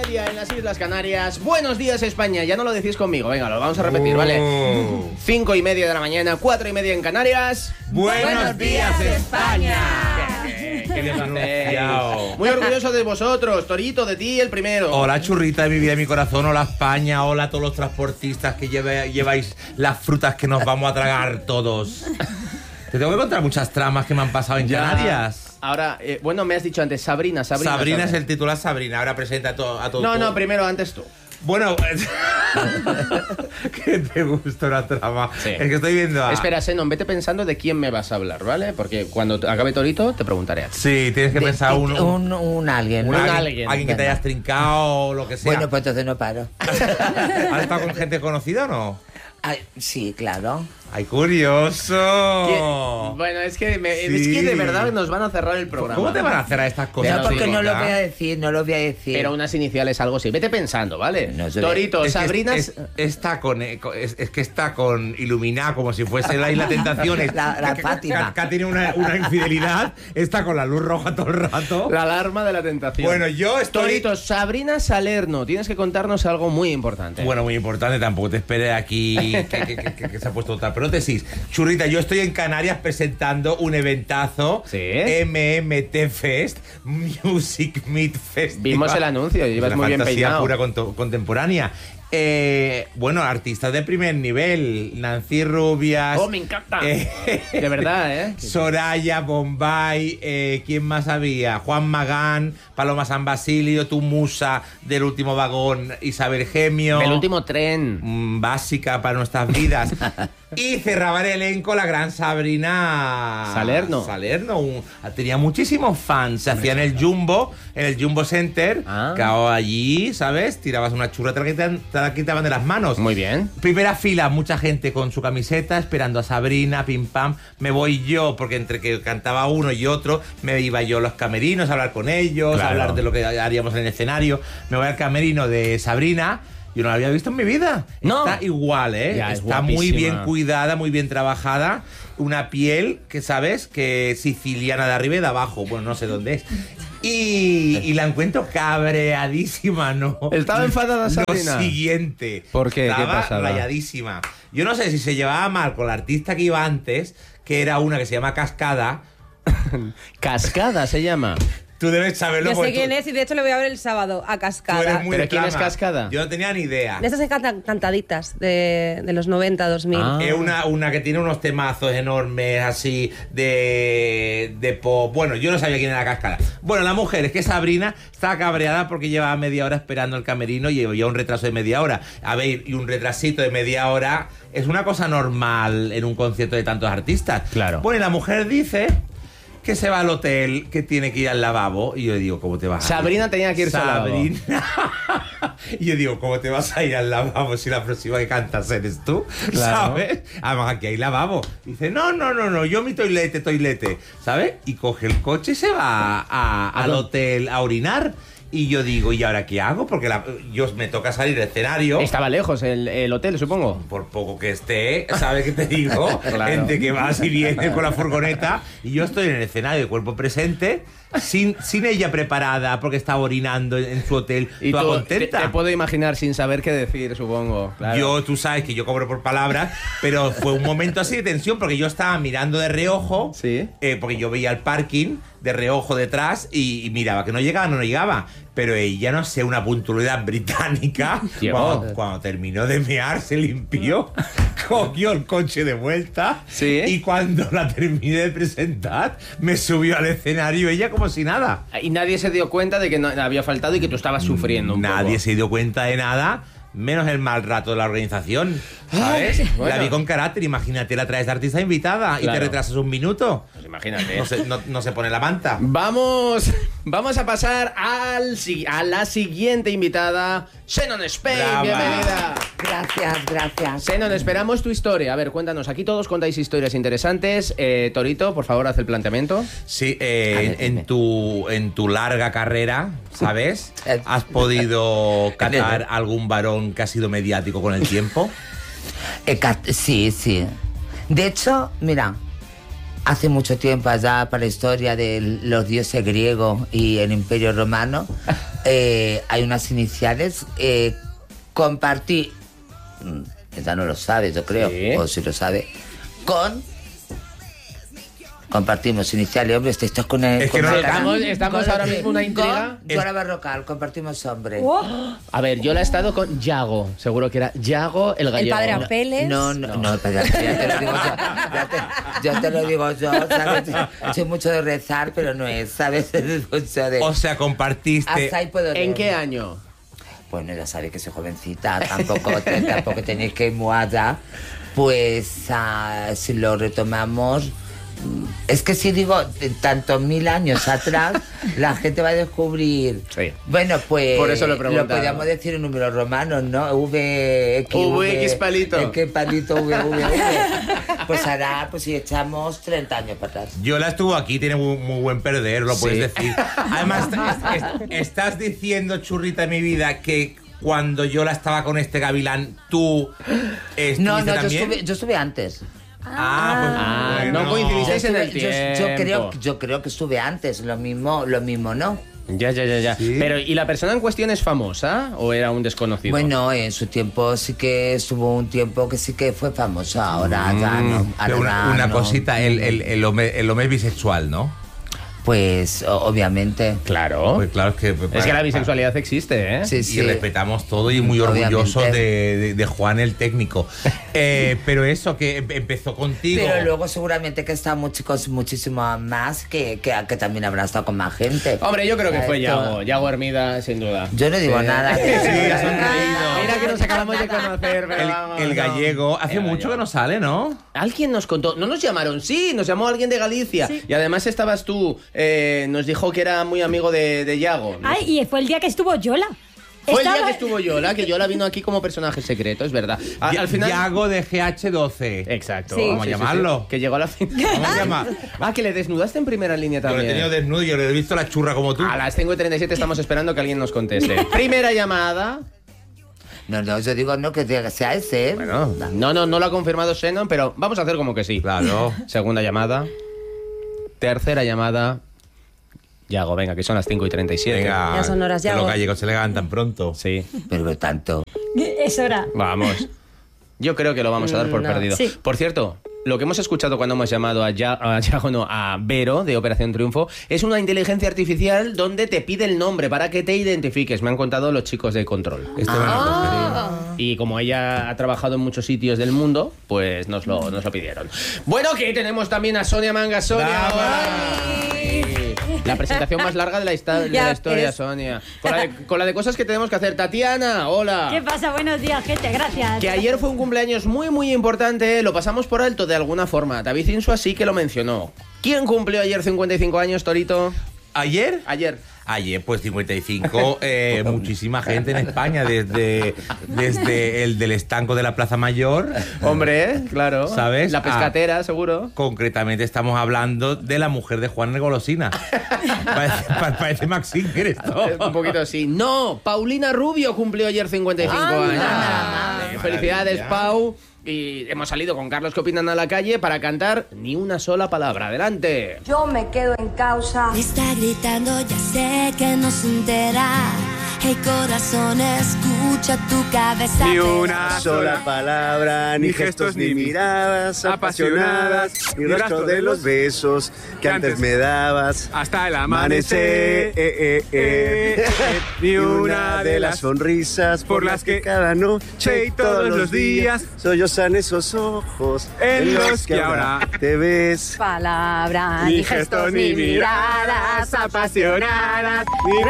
media en las Islas Canarias. Buenos días, España. Ya no lo decís conmigo. Venga, lo vamos a repetir, ¿vale? 5:30 de la mañana, 4:30 en Canarias. ¡Buenos días, España! ¿Qué bien hacéis? Muy orgulloso de vosotros, Torito, de ti el primero. Hola, churrita de mi vida y mi corazón. Hola, España. Hola a todos los transportistas que lleváis las frutas que nos vamos a tragar todos. Te tengo que contar muchas tramas que me han pasado en Canarias. Ahora, bueno, me has dicho antes Sabrina. Sabrina es el titular, Sabrina. Ahora presenta a todo. No, primero, antes tú. Bueno, que te gusta una trama. Sí. Es que estoy viendo a... Espera, Senon, vete pensando de quién me vas a hablar, ¿vale? Porque cuando acabe Torito te preguntaré a ti. Sí, tienes que pensar un alguien. Alguien que te hayas trincado o lo que sea. Bueno, pues entonces no paro. ¿Has estado con gente conocida o no? Ay, sí, claro. ¡Ay, curioso! Bueno, es que Sí. de verdad nos van a cerrar el programa. ¿Cómo te van a hacer a estas cosas? No, porque no lo churrita? voy a decir, no lo voy a decir. Pero unas iniciales, algo así. Vete pensando, ¿vale? No, yo Torito, Es que Sabrina... está con iluminada como si fuese la Isla Tentaciones. La Fátima. Que tiene una infidelidad. Está con la luz roja todo el rato. La alarma de la tentación. Bueno, yo estoy... Torito, Sabrina Salerno, tienes que contarnos algo muy importante. Bueno, muy importante, tampoco te esperes aquí que se ha puesto otra prótesis. Churrita, yo estoy en Canarias presentando un eventazo. ¿Sí? MMT Fest, Music Meet Festival. Vimos el anuncio, llevas muy bien peinado. Pura contemporánea. Bueno, artistas de primer nivel. Nancy Rubias. ¡Oh, me encanta! De verdad, ¿eh? Soraya, Bombay, ¿quién más había? Juan Magán, Paloma San Basilio, tu musa del último vagón, Isabel Gemio. El último tren. Básica para nuestras vidas. Y cerraba el elenco la gran Sabrina Salerno. Tenía muchísimos fans. Se hacía en el Jumbo Center. Cao allí, ¿sabes? Tirabas una churra, te la quitaban de las manos. Muy bien. Primera fila, mucha gente con su camiseta esperando a Sabrina, pim pam. Me voy yo, porque entre que cantaba uno y otro, me iba yo a los camerinos a hablar con ellos, Claro. a hablar de lo que haríamos en el escenario. Me voy al camerino de Sabrina. Yo no la había visto en mi vida. No. Está igual, ¿eh? Ya, es está muy guapísima. bien cuidada, muy bien trabajada. Una piel que, ¿sabes? Que es siciliana de arriba y de abajo. Bueno, no sé dónde es. Y la encuentro cabreadísima, ¿no? ¿Estaba enfadada, Sabrina? Lo siguiente. ¿Por qué? ¿Qué Estaba pasaba? rayadísima. Yo no sé si se llevaba mal con la artista que iba antes, que era una que se llama Cascada. Cascada se llama. Tú debes saberlo. Yo sé porque quién es y de hecho le voy a ver el sábado a tú eres Cascada. muy ¿Pero de quién es trama. Cascada? Yo no tenía ni idea. De esas que cantan cantaditas de los 90, 2000. Ah. Es una que tiene unos temazos enormes así de pop. Bueno, yo no sabía quién era Cascada. Bueno, la mujer es que Sabrina estaba cabreada porque llevaba media hora esperando el camerino y llevaba un retraso de media hora. A ver, y un retrasito de media hora es una cosa normal en un concierto de tantos artistas. Claro. Bueno, y la mujer dice que se va al hotel, que tiene que ir al lavabo. Y yo digo, ¿cómo te vas a ir? Sabrina tenía que irse al lavabo. Sabrina. Y yo digo, ¿cómo te vas a ir al lavabo si la próxima que cantas eres tú? Claro. ¿Sabes? Además, aquí hay lavabo. Dice, no, yo mi toilete. ¿Sabes? Y coge el coche y se va al hotel a orinar. Y yo digo, ¿y ahora qué hago? Porque yo me toca salir del escenario. Estaba lejos el hotel, supongo. Por poco que esté, ¿sabes qué te digo? Claro. Gente que va y viene con la furgoneta y yo estoy en el escenario de cuerpo presente sin ella preparada porque estaba orinando en su hotel. Y toda tú, contenta. te puedo imaginar sin saber qué decir, supongo. Claro. Tú sabes que yo cobro por palabras, pero fue un momento así de tensión porque yo estaba mirando de reojo, Sí. Porque yo veía el parking de reojo detrás y miraba que no llegaba. Pero ella, no sé, una puntualidad británica. Llegó. Cuando terminó de mear, se limpió, cogió el coche de vuelta. Sí. Y cuando la terminé de presentar, me subió al escenario ella como si nada. Y nadie se dio cuenta de que no, había faltado y que tú estabas sufriendo un Nadie poco. se dio cuenta de nada, menos el mal rato de la organización, ¿sabes? Bueno. La vi con carácter, imagínate, la traes de artista invitada y Claro. te retrasas un minuto. Pues imagínate. No se pone la manta. Vamos a pasar a la siguiente invitada, Senon Spain. Brava. Bienvenida. Gracias. Senon, esperamos tu historia. A ver, cuéntanos. Aquí todos contáis historias interesantes. Torito, por favor, haz el planteamiento. Sí, ver, en tu larga carrera, ¿sabes? Eh. ¿Has podido catar algún varón que ha sido mediático con el tiempo? Sí. De hecho, mira, hace mucho tiempo allá para la historia de los dioses griegos y el Imperio Romano, hay unas iniciales. Compartí, ella no lo sabe, yo creo, Sí. o si lo sabe, compartimos iniciales, hombre, esto es con el... Es que con no el lo- canal. estamos ahora mismo una intriga. Con Dora Barrocal, compartimos hombre. A ver, yo la he estado con Yago. Seguro que era Yago el El gallego. padre Apeles. No, pero ya te lo digo yo. Ya te lo digo yo, ¿sabes? Soy mucho de rezar, pero no es, ¿sabes? Mucho de... O sea, compartiste. Hasta ahí puedo ¿En leer. qué año? Bueno, ya sabéis que soy jovencita, tampoco tenéis que ir muy allá. Pues si lo retomamos... Es que si digo tantos 1000 años atrás, la gente va a descubrir... Sí. Bueno, pues Por eso lo he preguntado. podríamos decir en números romanos, ¿no? VX palito. X palito, V. Pues ahora, pues si echamos 30 años para atrás. Yo la estuvo aquí, tiene muy buen perder, lo puedes decir. Además, estás diciendo, churrita de mi vida, que cuando yo la estaba con este gavilán, tú No, estuviste también. yo estuve antes. No coincidisteis en el Yo creo que estuve antes, lo mismo, ¿no? Ya. Sí. Pero, ¿y la persona en cuestión es famosa o era un desconocido? Bueno, en su tiempo sí que estuvo un tiempo que sí que fue famoso, ahora ya no. Pero Ahora una no. cosita, el hombre es bisexual, ¿no? Pues obviamente. Claro. Pues claro, Es que la bisexualidad existe, ¿eh? Sí, Y sí. respetamos todo y muy orgulloso Obviamente. de Juan el técnico. Pero eso, que empezó contigo. Pero luego seguramente que están chicos muchísimo más que también habrán estado con más gente. Hombre, yo creo que fue Esto- Yago Hermida, sin duda. Yo no digo nada. Sí, ha sonreído. Mira que nos acabamos de conocer, pero vamos, El no. gallego, hace El mucho gallego. que no sale, ¿no? Alguien nos contó, no nos llamaron, sí, nos llamó alguien de Galicia. Y además estabas tú, nos dijo que era muy amigo de Yago. Ay, y fue el día que estuvo Yola. Fue el día Estaba- que estuvo Yola, que Yola vino aquí como personaje secreto, es verdad. Al final... Yago de GH12. Exacto. Sí. ¿Cómo llamarlo? Que llegó a la final. ¿Cómo se llama? Que le desnudaste en primera línea Yo lo he también. tenido desnudo y yo le he visto la churra como tú. A las 5:37 estamos esperando que alguien nos conteste. Primera llamada. No, yo digo no que sea ese. Bueno, no lo ha confirmado Shannon, pero vamos a hacer como que sí. Claro. Segunda llamada. Tercera llamada. Yago, venga, que son las 5:37. Venga. Ya son horas, que Yago. los gallegos se levantan pronto. Sí, Pero tanto. Es hora. vamos. Yo creo que lo vamos a dar por No. perdido. Sí. Por cierto, lo que hemos escuchado cuando hemos llamado a Vero de Operación Triunfo es una inteligencia artificial donde te pide el nombre para que te identifiques. Me han contado los chicos de Control. Esto van a coger. Y como ella ha trabajado en muchos sitios del mundo, pues nos lo pidieron. Bueno, que tenemos también a Sonia Manga. Sonia, Bravo. hola. La presentación más larga de la Ya historia, ves. Sonia. Con la de cosas que tenemos que hacer. Tatiana, hola. ¿Qué pasa? Buenos días, gente. Gracias. Que ayer fue un cumpleaños muy importante, lo pasamos por alto de alguna forma. David Insua sí que lo mencionó. ¿Quién cumplió ayer 55 años, Torito? ¿Ayer? Ayer, pues 55, muchísima gente en España, desde el del estanco de la Plaza Mayor. Hombre, claro. ¿Sabes? La pescatera, seguro. Concretamente estamos hablando de la mujer de Juan el Golosina. Parece Max Singer esto. Un poquito así. No, Paulina Rubio cumplió ayer 55 años. Felicidades, Pau. Y hemos salido con Carlos que opinan a la calle para cantar ni una sola palabra. Adelante. Yo me quedo en causa. Me está gritando, ya sé que no se entera. Hey corazón, escucha tu cabeza. Ni una sola palabra, ni gestos, ni miradas apasionadas, ni rastro de los besos que antes me dabas. Hasta el amanecer, ni una de las sonrisas por las que cada noche y todos los días sollozan esos ojos en los que ahora te ves. Palabras, ni gestos, ni miradas apasionadas, ni